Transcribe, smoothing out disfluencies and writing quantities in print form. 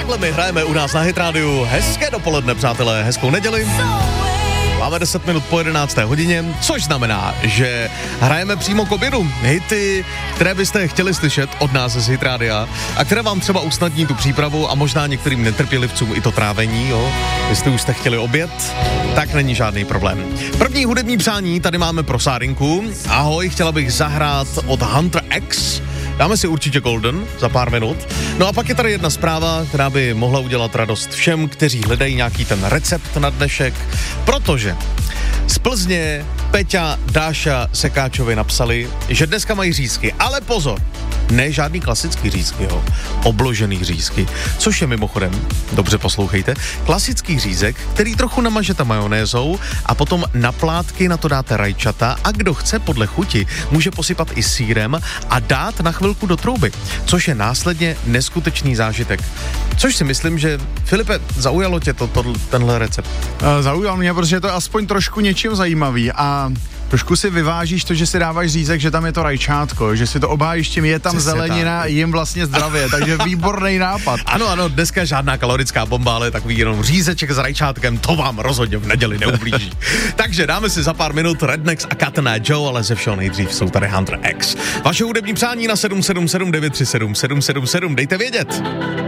Takhle my hrajeme u nás na Hit Radio. Hezké dopoledne, přátelé, hezkou neděli. Máme 10 minut po 11. hodině, což znamená, že hrajeme přímo k obědu. Hity, které byste chtěli slyšet od nás z Hit Radia a které vám třeba usnadní tu přípravu a možná některým netrpělivcům i to trávení, jo. Jestli už jste chtěli oběd, tak není žádný problém. První hudební přání tady máme pro Sárinku. Ahoj, chtěla bych zahrát od Hunter X. Dáme si určitě Golden za pár minut. No a pak je tady jedna zpráva, která by mohla udělat radost všem, kteří hledají nějaký ten recept na dnešek, protože z Plzně Peťa, Dáša Sekáčovi napsali, že dneska mají řízky, ale pozor, ne žádný klasický řízky, jo, obložený řízky, což je mimochodem, dobře poslouchejte, klasický řízek, který trochu namažete majonézou a potom na plátky na to dáte rajčata a kdo chce podle chuti, může posypat i sýrem a dát na chvilku do trouby, což je následně neskutečný zážitek. Což si myslím, že, Filipe, zaujalo tě tenhle recept? Zaujal mě, protože je to aspoň trošku něčím zajímavý a trošku si vyvážíš to, že si dáváš řízek, že tam je to rajčátko, že si to obhájíš tím, je tam přesně zelenina, tak. Jim vlastně zdravě, takže výborný nápad. Ano, dneska žádná kalorická bomba, ale takový jenom řízeček s rajčátkem, to vám rozhodně v neděli neublíží. Takže dáme si za pár minut Rednex a Cotton Eye Joe, ale ze všeho nejdřív jsou tady Hunter X. Vaše hudební přání na 777 937 777, dejte vědět.